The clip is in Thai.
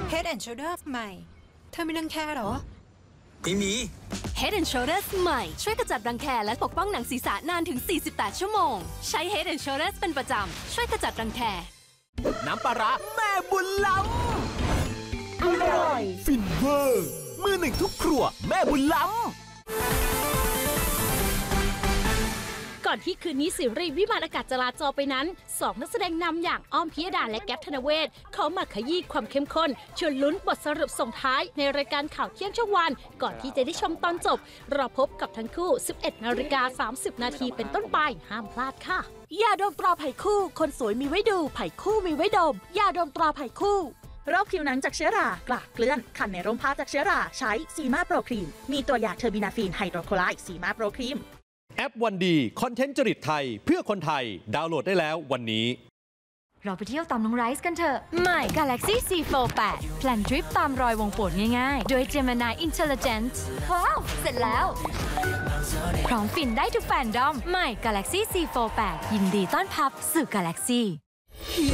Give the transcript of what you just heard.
Head and Shoulders ใหม่เธอไม่รังแคหรอไม่มี Head and Shoulders ใหม่ช่วยกระจัดรังแคและปกป้องหนังศีรษะนานถึง48ชั่วโมงใช้ Head and Shoulders เป็นประจำช่วยกระจัดรังแคน้ำปลาร้าแม่บุญล้ำอร่อยฟินเวอร์มือหนึ่งทุกครัวแม่บุญล้ำก่อนที่คืนนี้ซีรีส์วิมานอากาศจราจรไปนั้น2นักแสดงนำอย่างอ้อมพิยดาและแก๊ปธนเวศเขามาขยี้ความเข้มข้นชวนลุ้นบทสรุปส่งท้ายในรายการข่าวเที่ยงช่องวันก่อนที่จะได้ชมตอนจบรอพบกับทั้งคู่ 11:30 นาทีเป็นต้นไปห้ามพลาดค่ะยาดมตราไผ่คู่คนสวยมีไว้ดูไผ่คู่มีไว้ดมยาดมตราไผ่คู่โรคผิวหนังจากเชื้อรากลากเกลื่อนคันในร่มผ้าจากเชื้อราใช้ซีมาโปรครีมมีตัวยาเทอร์บินาฟีนไฮโดรโคไลด์ซีมาโปรครีมแอปวันดีคอนเทนต์จริตไทยเพื่อคนไทยดาวน์โหลดได้แล้ววันนี้เราไปเที่ยวตามน้องไรซ์กันเถอะใหม่ Galaxy C48 แพลนทริปตามรอยวงโปรดง่ายๆโดย Gemini Intelligence ว้าวเสร็จแล้วพร้อมฟินได้ทุกแฟนดอมใหม่ Galaxy C48 ยินดีต้อนรับสู่ Galaxy